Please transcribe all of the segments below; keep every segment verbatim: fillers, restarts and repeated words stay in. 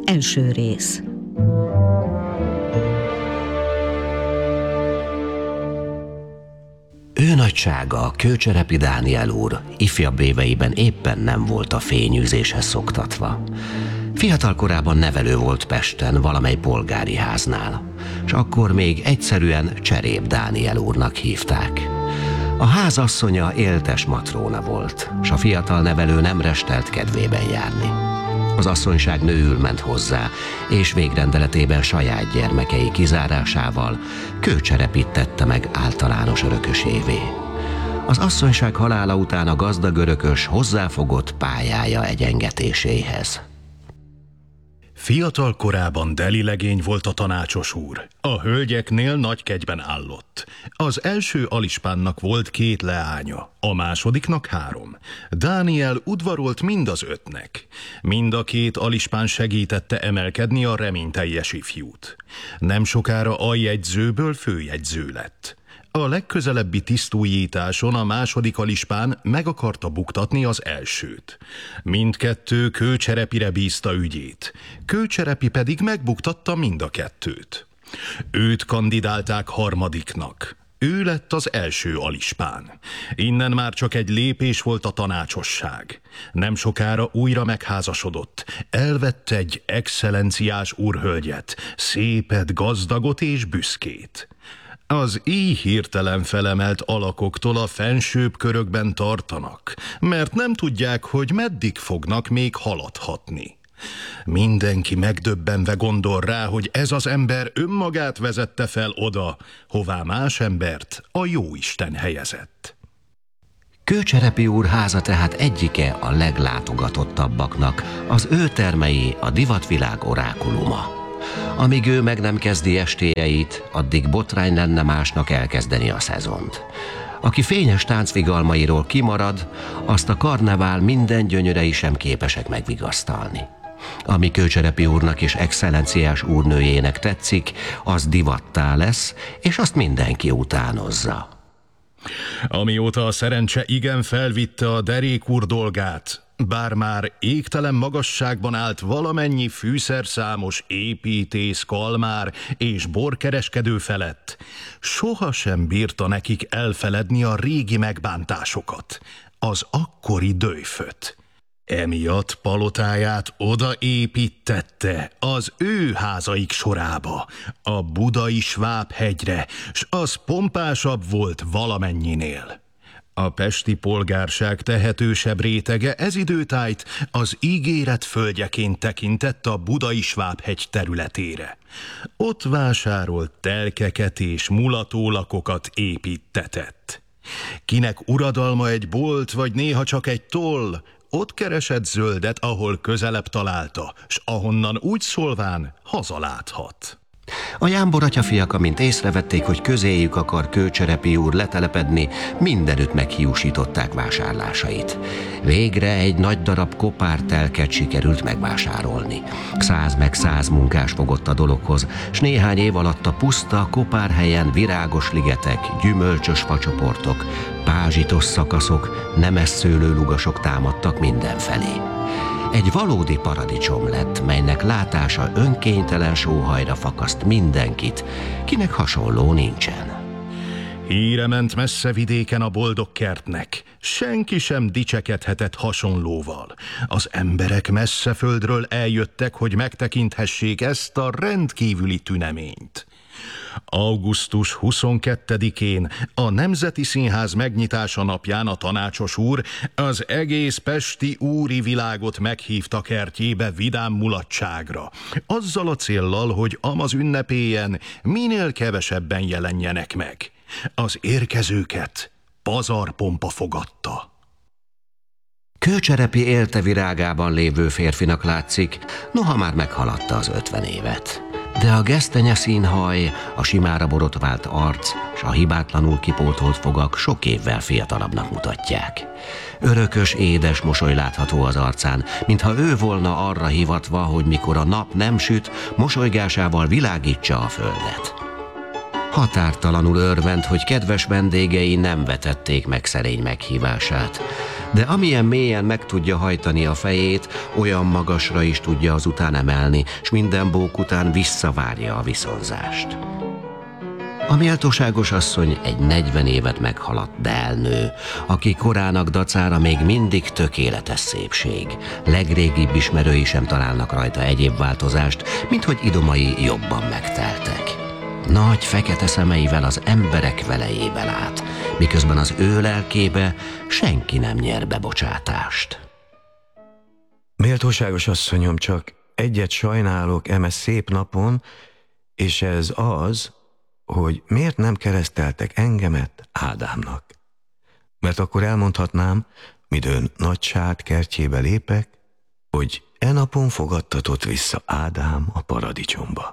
Első rész. Ő nagysága, Kőcserepi Dániel úr ifjabb éveiben éppen nem volt a fényűzéshez szoktatva. Fiatal korában nevelő volt Pesten valamely polgári háznál, s akkor még egyszerűen Cserép Dániel úrnak hívták. A házasszonya éltes matróna volt, s a fiatal nevelő nem restelt kedvében járni. Az asszonyság nőül ment hozzá, és végrendeletében saját gyermekei kizárásával Kőcserepit tette meg általános örökösévé. Az asszonyság halála után a gazdag örökös hozzáfogott pályája egyengetéséhez. Fiatal korában deli legény volt a tanácsos úr. A hölgyeknél nagy kegyben állott. Az első alispánnak volt két leánya, a másodiknak három. Dániel udvarolt mind az ötnek. Mind a két alispán segítette emelkedni a reményteljes ifjút. Nem sokára aljegyzőből főjegyző lett. A legközelebbi tisztújításon a második alispán meg akarta buktatni az elsőt. Mindkettő Kőcserepire bízta ügyét. Kőcserepi pedig megbuktatta mind a kettőt. Őt kandidálták harmadiknak. Ő lett az első alispán. Innen már csak egy lépés volt a tanácsosság. Nem sokára újra megházasodott. Elvette egy excellenciás úrhölgyet, szépet, gazdagot és büszkét. Az így hirtelen felemelt alakoktól a fensőbb körökben tartanak, mert nem tudják, hogy meddig fognak még haladhatni. Mindenki megdöbbenve gondol rá, hogy ez az ember önmagát vezette fel oda, hová más embert a jóisten helyezett. Kőcserepi úr háza tehát egyike a leglátogatottabbaknak, az ő termei a divatvilág orákuluma. Amíg ő meg nem kezdi estéjeit, addig botrány lenne másnak elkezdeni a szezont. Aki fényes táncvigalmairól kimarad, azt a karnevál minden gyönyörei sem képesek megvigasztalni. Ami Kőcserepi úrnak és excellenciás úrnőjének tetszik, az divattá lesz, és azt mindenki utánozza. Amióta a szerencse igen felvitte a derék úr dolgát, bár már égtelen magasságban állt valamennyi fűszerszámos építész, kalmár és borkereskedő felett, sohasem bírta nekik elfeledni a régi megbántásokat, az akkori dőjföt. Emiatt palotáját odaépítette az ő házaik sorába, a budai Sváb-hegyre, s az pompásabb volt valamennyinél. A pesti polgárság tehetősebb rétege ez időtájt az ígéret földjeként tekintett a budai Sváb-hegy területére. Ott vásárolt telkeket és mulatólakokat építtetett. Kinek uradalma egy bolt, vagy néha csak egy toll, ott keresett zöldet, ahol közelebb találta, s ahonnan úgy szólván hazaláthat. A Jámbor atyafiak, amint észrevették, hogy közéjük akar Kőcserepi úr letelepedni, mindenütt meghiúsították vásárlásait. Végre egy nagy darab kopártelket sikerült megvásárolni. Száz meg száz munkás fogott a dologhoz, s néhány év alatt a puszta kopárhelyen virágos ligetek, gyümölcsös facsoportok, pázsitos szakaszok, nemes szőlőlugasok támadtak mindenfelé. Egy valódi paradicsom lett, melynek látása önkénytelen sóhajra fakaszt mindenkit, kinek hasonló nincsen. Híre ment messze vidéken a boldog kertnek. Senki sem dicsekedhetett hasonlóval. Az emberek messze földről eljöttek, hogy megtekinthessék ezt a rendkívüli tüneményt. augusztus huszonkettedikén, a Nemzeti Színház megnyitása napján a tanácsos úr az egész pesti úri világot meghívta kertjébe vidám mulatságra, azzal a céllal, hogy amaz ünnepélyen minél kevesebben jelenjenek meg. Az érkezőket pazarpompa fogadta. Kőcserepi élte virágában lévő férfinak látszik, noha már meghaladta az ötven évet. De a gesztenye színhaj, a simára borotvált arc s a hibátlanul kipótolt fogak sok évvel fiatalabbnak mutatják. Örökös, édes mosoly látható az arcán, mintha ő volna arra hivatva, hogy mikor a nap nem süt, mosolygásával világítsa a földet. Határtalanul örvend, hogy kedves vendégei nem vetették meg szerény meghívását. de amilyen mélyen meg tudja hajtani a fejét, olyan magasra is tudja azután emelni, s minden bók után visszavárja a viszonzást. A méltóságos asszony egy negyven évet meghaladt delnő, aki korának dacára még mindig tökéletes szépség. Legrégibb ismerői sem találnak rajta egyéb változást, mint hogy idomai jobban megteltek. Nagy fekete szemeivel az emberek velejébe lát, miközben az ő lelkébe senki nem nyer bebocsátást. Méltóságos asszonyom, csak egyet sajnálok eme szép napon, és ez az, hogy miért nem kereszteltek engemet Ádámnak. Mert akkor elmondhatnám, midőn nagysád kertjébe lépek, hogy e napon fogadtatott vissza Ádám a paradicsomba.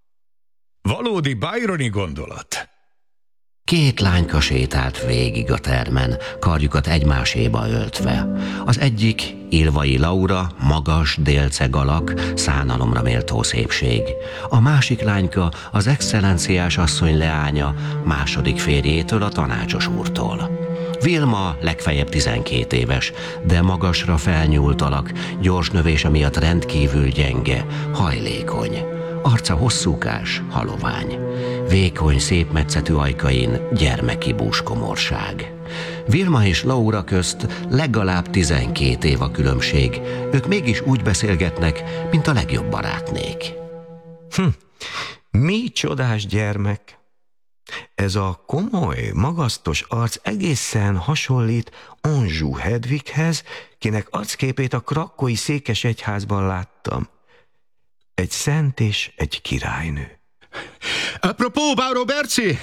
Valódi byroni gondolat. Két lányka sétált végig a termen, karjukat egymáséba öltve. Az egyik, Ilvai Laura, magas, délceg alak, szánalomra méltó szépség. A másik lányka, az excellenciás asszony leánya, második férjétől, a tanácsos úrtól. Vilma legfeljebb tizenkét éves, de magasra felnyúlt alak, gyors növése miatt rendkívül gyenge, hajlékony. Arca hosszúkás, halovány. Vékony, szép metszetű ajkain gyermeki búskomorság. Vilma és Laura közt legalább tizenkét év a különbség. Ők mégis úgy beszélgetnek, mint a legjobb barátnék. Hm, mi csodás gyermek! Ez a komoly, magasztos arc egészen hasonlít Anjou Hedwighez, kinek arcképét a krakkói székesegyházban láttam. Egy szent és egy királynő. Apropó, Báró Berci!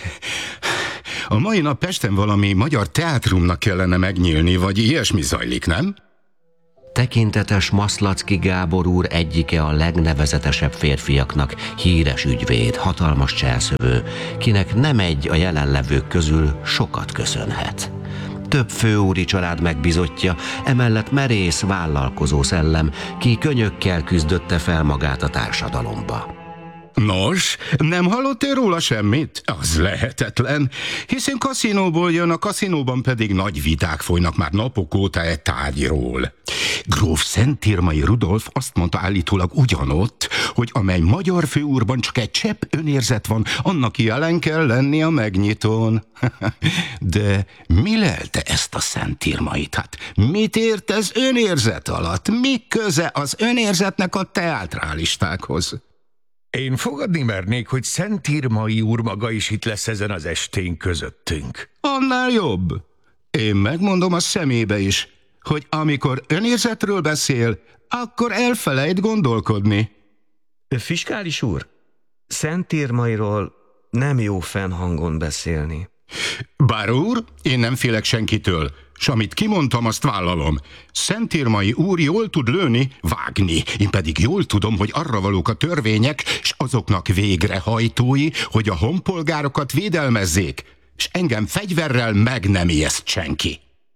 A mai nap Pesten valami magyar teátrumnak kellene megnyílni, vagy ilyesmi zajlik, nem? Tekintetes Maszlacki Gábor úr egyike a legnevezetesebb férfiaknak, híres ügyvéd, hatalmas cselszövő, kinek nem egy a jelenlevők közül sokat köszönhet. Több főúri család megbízottja, emellett merész, vállalkozó szellem, ki könyökkel küzdötte fel magát a társadalomba. Nos, nem hallottél róla semmit? Az lehetetlen, hiszen kaszinóból jön, a kaszinóban pedig nagy viták folynak már napok óta e tárgyról. Gróf Szentírmai Rudolf azt mondta állítólag ugyanott, hogy amely magyar főúrban csak egy csepp önérzet van, annak jelen kell lenni a megnyitón. De mi lelte ezt a Szentírmait? Hát mit ért ez önérzet alatt? Mi köze az önérzetnek a teátrálistákhoz? Én fogadni mernék, hogy Szentírmai úr maga is itt lesz ezen az estén közöttünk. Annál jobb. Én megmondom a szemébe is, hogy amikor önérzetről beszél, akkor elfelejt gondolkodni. Fiskális úr, Szentírmairól nem jó fennhangon beszélni. Báró úr, én nem félek senkitől, s amit kimondtam, azt vállalom. Szentírmai úr jól tud lőni, vágni, én pedig jól tudom, hogy arra valók a törvények, s azoknak végrehajtói, hogy a honpolgárokat védelmezzék, s engem fegyverrel meg nem ijeszt senki.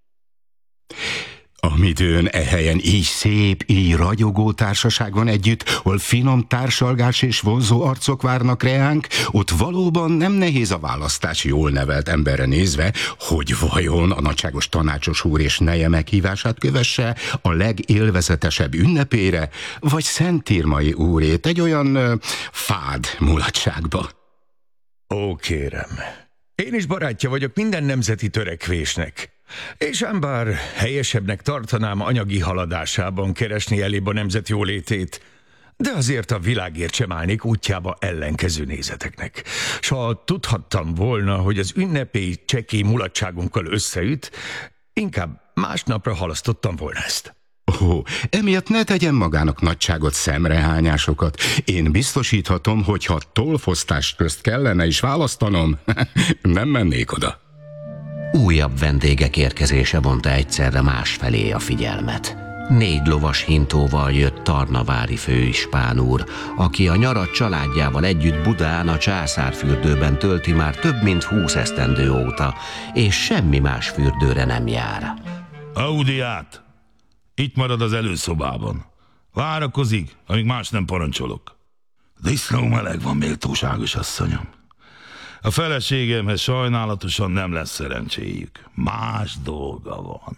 Amidőn e helyen így szép, így ragyogó társaság van együtt, hol finom társalgás és vonzó arcok várnak reánk, ott valóban nem nehéz a választás jól nevelt emberre nézve, hogy vajon a nagyságos tanácsos úr és neje meghívását kövesse a legélvezetesebb ünnepére, vagy Szentírmai úrét egy olyan ö, fád mulatságba. Ó, kérem, én is barátja vagyok minden nemzeti törekvésnek. És ám bár helyesebbnek tartanám anyagi haladásában keresni elébb a nemzet jólétét, de azért a világért sem állnék útjába ellenkező nézeteknek. S ha tudhattam volna, hogy az ünnepi csekély mulatságunkkal összeüt, inkább másnapra halasztottam volna ezt. Ó, emiatt ne tegyen magának nagyságot, szemrehányásokat. Én biztosíthatom, hogy ha tollfosztás közt kellene is választanom, nem mennék oda. Újabb vendégek érkezése vonta egyszerre másfelé a figyelmet. Négy lovas hintóval jött Tarnavári főispán úr, aki a nyarat családjával együtt Budán a császárfürdőben tölti már több mint húsz esztendő óta, és semmi más fürdőre nem jár. Audiát! Itt marad az előszobában. Várakozik, amíg más nem parancsolok. Disznó meleg van, méltóságos asszonyom. A feleségemhez sajnálatosan nem lesz szerencséjük. Más dolga van.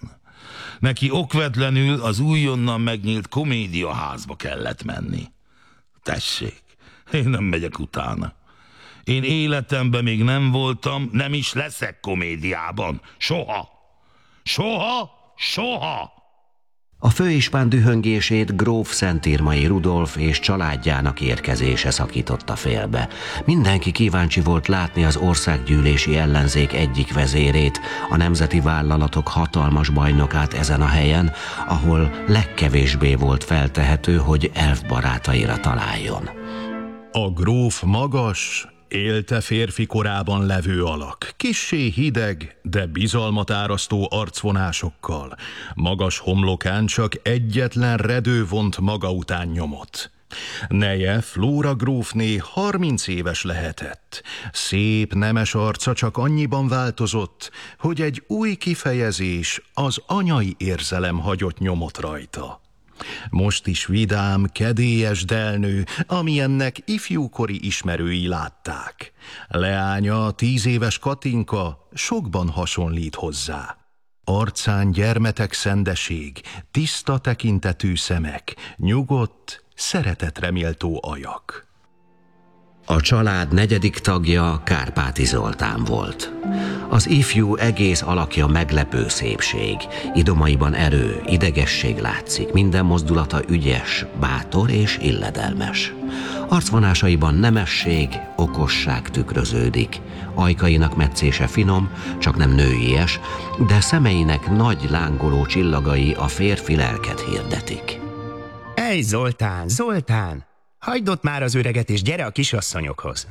Neki okvetlenül az újonnan megnyílt komédiaházba kellett menni. Tessék, én nem megyek utána. Én életemben még nem voltam, nem is leszek komédiában. Soha! Soha! Soha! A főispán dühöngését gróf Szentírmai Rudolf és családjának érkezése szakította félbe. Mindenki kíváncsi volt látni az országgyűlési ellenzék egyik vezérét, a nemzeti vállalatok hatalmas bajnokát ezen a helyen, ahol legkevésbé volt feltehető, hogy elfbarátaira találjon. A gróf magas, élte férfi korában levő alak, kissé hideg, de bizalmat árasztó arcvonásokkal, magas homlokán csak egyetlen redő vont maga után nyomot. Neje, Flóra grófné harminc éves lehetett. Szép, nemes arca csak annyiban változott, hogy egy új kifejezés, az anyai érzelem hagyott nyomot rajta. Most is vidám, kedélyes delnő, amilyennek ifjúkori ismerői látták. Leánya, a tíz éves Katinka sokban hasonlít hozzá. Arcán gyermetek szendeség, tiszta tekintetű szemek, nyugodt, szeretetre méltó ajak. A család negyedik tagja Kárpáti Zoltán volt. Az ifjú egész alakja meglepő szépség, idomaiban erő, idegesség látszik, minden mozdulata ügyes, bátor és illedelmes. Arcvonásaiban nemesség, okosság tükröződik, ajkainak metszése finom, csak nem nőies, de szemeinek nagy lángoló csillagai a férfi lelket hirdetik. Ej, Zoltán, Zoltán! Hagyd ott már az öreget, és gyere a kisasszonyokhoz.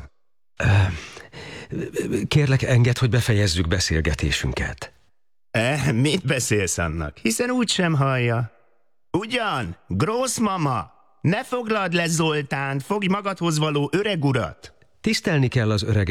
Kérlek, engedd, hogy befejezzük beszélgetésünket. E, mit beszélsz annak? Hiszen úgysem hallja. Ugyan, Grosszmama, ne foglald le Zoltánt, fogj magadhoz való öreg urat. Tisztelni kell az öreget.